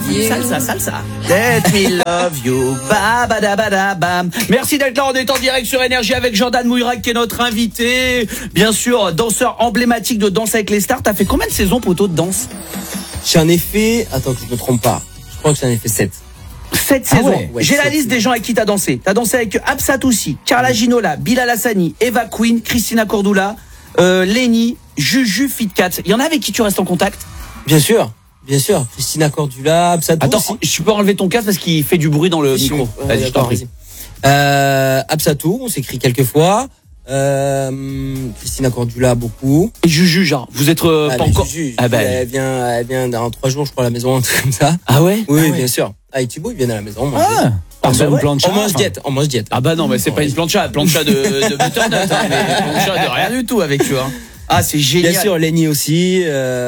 Salsa. Let me love you. Ba ba da ba da bam. Merci d'être là. On est en direct sur Énergie avec Jordan Mouirac qui est notre invité. Bien sûr, danseur emblématique de Danse avec les stars. T'as fait combien de saisons, poteau, de danse? J'en ai fait, attends que je me trompe pas. Je crois que j'en ai fait 7. 7 saisons. Ouais, J'ai 7 la liste des gens avec qui t'as dansé. T'as dansé avec Absat aussi, Carla Ginola, Bilal Hassani, Eva Queen, Christina Cordula, Lenny, Juju, Fitcat. Il y en a avec qui tu restes en contact? Bien sûr. Christina Cordula, Absatou. Attends, aussi. je peux enlever ton casque parce qu'il fait du bruit dans le micro. Vas-y, je t'en prie. Absatou, on s'écrit quelques fois. Christina Cordula, beaucoup. Et Juju, genre, vous êtes pas encore. Juju, elle vient dans 3 jours, je crois, à la maison, un truc comme ça. Ah ouais? Oui, bien sûr. Ah, et Thibaut, ils viennent à la maison. On mange diète. Ah bah non, mais c'est pas une plancha de butternut, hein, mais plancha de rien du tout avec tu vois. Ah, c'est génial. Bien sûr, Lenny aussi,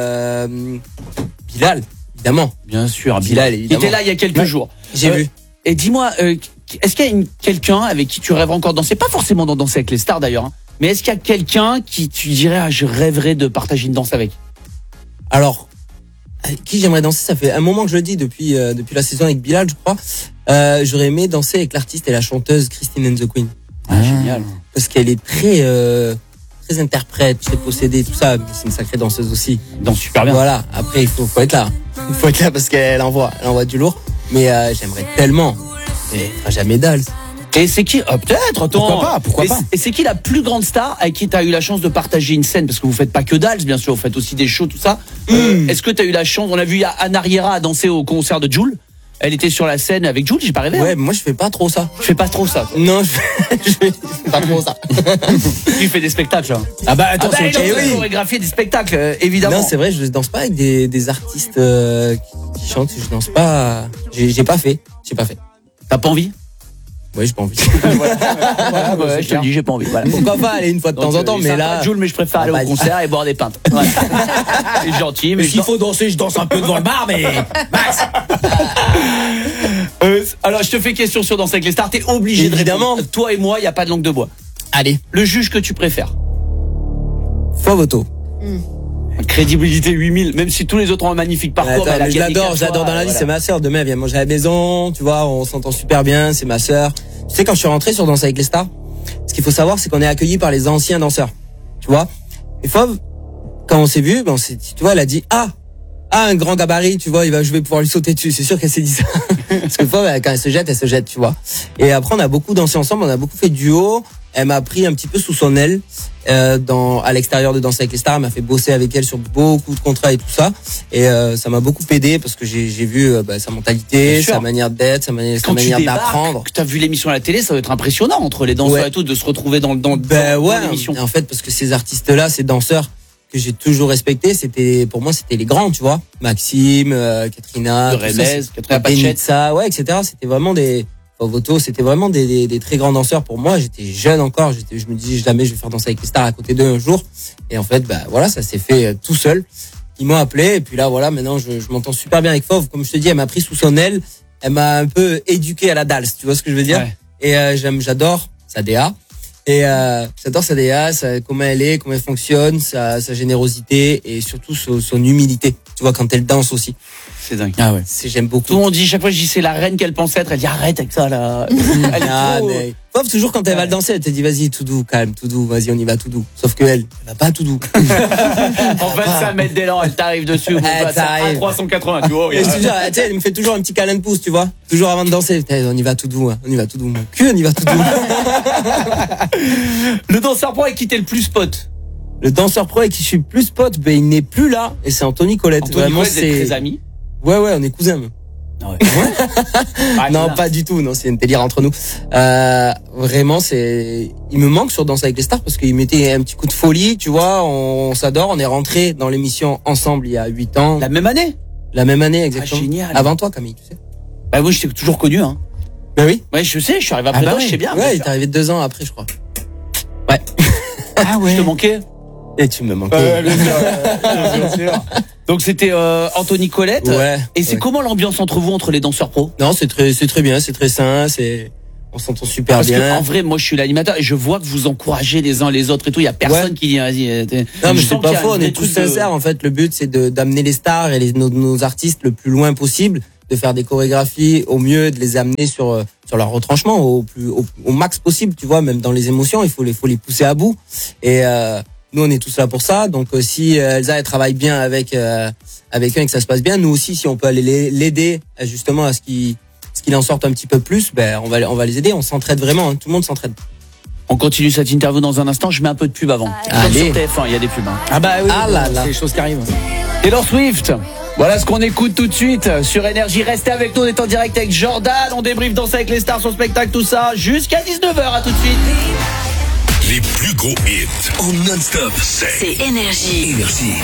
Bilal, évidemment. Bien sûr, Bilal, évidemment. Il était là il y a quelques jours. J'ai vu. Et dis-moi, est-ce qu'il y a quelqu'un avec qui tu rêves encore de danser? Pas forcément d'en danser avec les stars d'ailleurs, hein, mais est-ce qu'il y a quelqu'un qui tu dirais je rêverais de partager une danse avec? Alors, avec qui j'aimerais danser? Ça fait un moment que je le dis depuis la saison avec Bilal, je crois. J'aurais aimé danser avec l'artiste et la chanteuse Christine and the Queen. Génial. Parce qu'elle est très interprète, très possédée, tout ça. Mais c'est une sacrée danseuse aussi. Danse super bien. Voilà. Après, il faut être là. Il faut être là parce qu'elle envoie du lourd. Mais j'aimerais tellement. Mais fera jamais d'Als. Et c'est qui? Peut-être, attends. Pourquoi pas. Et c'est qui la plus grande star avec qui tu as eu la chance de partager une scène? Parce que vous faites pas que d'Als, bien sûr, vous faites aussi des shows, tout ça. Est-ce que tu as eu la chance? On a vu Anna Riera danser au concert de Jul. Elle était sur la scène avec Jul, j'ai pas rêvé. Ouais, moi je fais pas trop ça. Je fais pas trop ça. Non, je fais pas trop ça. Tu fais des spectacles, hein. Ah bah attends, il a chorégraphié des spectacles, évidemment. Non, c'est vrai, je danse pas avec des artistes qui chantent, je danse pas. J'ai pas fait. T'as pas envie? Ouais, j'ai pas envie. Ouais, je te le dis, j'ai pas envie. Voilà. Pourquoi pas aller une fois de temps en temps, mais là. Jules, mais je préfère aller au concert et boire des pintes. Ouais. C'est gentil, mais s'il faut danser, je danse un peu devant le bar, mais Max. Alors, je te fais question sur Danse avec les stars. T'es obligé de répondre. Toi et moi, il y a pas de langue de bois. Allez. Le juge que tu préfères? Fauve auto. Crédibilité 8000, même si tous les autres ont un magnifique parcours. Attends, mais je l'adore dans la vie, c'est ma sœur. Demain, elle vient manger à la maison, tu vois, on s'entend super bien, c'est ma sœur. Tu sais, quand je suis rentré sur Danse avec les stars, ce qu'il faut savoir, c'est qu'on est accueillis par les anciens danseurs, tu vois. Et Fauve, quand on s'est vu, tu vois, elle a dit, un grand gabarit, tu vois, je vais pouvoir lui sauter dessus. C'est sûr qu'elle s'est dit ça. Parce que Fauve, quand elle se jette, tu vois. Et après, on a beaucoup dansé ensemble, on a beaucoup fait duo. Elle m'a pris un petit peu sous son aile à l'extérieur de Danse avec les stars. Elle m'a fait bosser avec elle sur beaucoup de contrats et tout ça. Et ça m'a beaucoup aidé parce que j'ai vu sa mentalité, sa manière d'être, sa manière d'apprendre. Quand tu as vu l'émission à la télé, ça va être impressionnant entre les danseurs et tout de se retrouver dans l'émission. En fait, parce que ces artistes-là, ces danseurs que j'ai toujours respectés, pour moi, c'était les grands, tu vois. Maxime, Katrina, Katrina Pachette, ça, ouais, etc. C'était vraiment c'était vraiment des très grands danseurs pour moi. J'étais jeune encore. Je me disais jamais je vais faire Danser avec les stars à côté d'eux un jour. Et en fait, voilà, ça s'est fait tout seul. Ils m'ont appelé et puis là, voilà, maintenant je m'entends super bien avec Fauve. Comme je te dis, elle m'a pris sous son aile. Elle m'a un peu éduqué à la danse. Tu vois ce que je veux dire? Ouais. Et j'adore sa DA. Et j'adore sa DA, comment elle est, comment elle fonctionne, sa générosité et surtout son humilité. Tu vois, quand elle danse aussi. C'est dingue. Ah ouais. J'aime beaucoup. Tout le monde dit, chaque fois je dis c'est la reine qu'elle pense être, elle dit arrête avec ça là. Mais Fauve, toujours quand elle va le danser, elle te dit vas-y tout doux, calme, tout doux, vas-y on y va tout doux. Sauf que elle va pas tout doux. En 25 mètres d'élan, elle t'arrive dessus. Elle t'arrive. 380, tu vois. Et je te jure, elle me fait toujours un petit câlin de pouce, tu vois. Toujours avant de danser, on y va tout doux, on y va tout doux. Mon cul, on y va tout doux. Le danseur pro avec qui t'es le plus pote? Le danseur pro avec qui je suis le plus pote, il n'est plus là. Et c'est Anthony Colette. Anthony Colette, c'est très amis. Ouais, on est cousins. Ah ouais. Non, pas du tout. Non, c'est une délire entre nous. Vraiment, il me manque sur Danse avec les stars parce qu'il mettait un petit coup de folie, tu vois. On s'adore. On est rentrés dans l'émission ensemble il y a 8 ans. La même année, exactement. Ah, génial. Avant toi, Camille, tu sais. Bah oui, je t'ai toujours connu, hein. Ben oui. Ouais, je sais, je suis arrivé après toi, je sais bien. Ouais, il est arrivé 2 ans après, je crois. Ouais. Ah ouais. Je te manquais. Et tu me manquais. Bien sûr. Donc c'était Anthony Colette. Ouais. Et c'est comment l'ambiance entre vous, entre les danseurs pros? Non, c'est très bien, c'est très sain, on s'entend super bien. Parce que en vrai, moi je suis l'animateur et je vois que vous encouragez les uns les autres et tout. Il y a personne qui dit vas-y. Non, mais c'est pas faux. On est tous sincères. En fait, le but c'est d'amener les stars et nos artistes le plus loin possible. de faire des chorégraphies au mieux, de les amener sur leur retranchement au max possible, tu vois, même dans les émotions, il faut les pousser à bout. Et nous, on est tous là pour ça. Donc, si Elsa, elle travaille bien avec eux et que ça se passe bien, nous aussi, si on peut aller l'aider justement à ce qu'il en sorte un petit peu plus, ben on va les aider. On s'entraide vraiment, hein. Tout le monde s'entraide. On continue cette interview dans un instant. Je mets un peu de pub avant. Allez. Sur TF1, il y a des pubs. Hein. Ah bah oui, Ah là là. c'est les choses qui arrivent. Taylor Swift. Voilà ce qu'on écoute tout de suite sur Énergie. Restez avec nous, on est en direct avec Jordan. On débriefe Danser avec les stars, son spectacle, tout ça, jusqu'à 19h. À tout de suite. Les plus gros hits en non-stop, C'est Énergie.